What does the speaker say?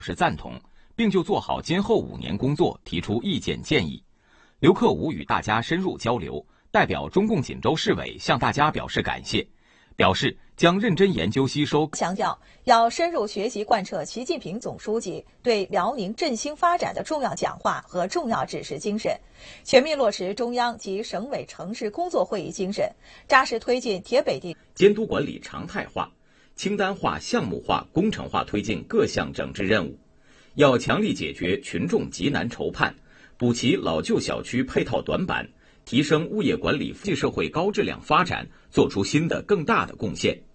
是赞同，并就做好今后5年工作提出意见建议。刘克武与大家深入交流，代表中共锦州市委向大家表示感谢，表示将认真研究吸收， 强调要深入学习贯彻习近平总书记对辽宁振兴发展的重要讲话和重要指示精神，全面落实中央及省委城市工作会议精神，扎实推进铁北地监督管理常态化、清单化、项目化、工程化推进各项整治任务，要强力解决群众急难愁盼，补齐老旧小区配套短板，提升物业管理社会高质量发展，做出新的更大的贡献。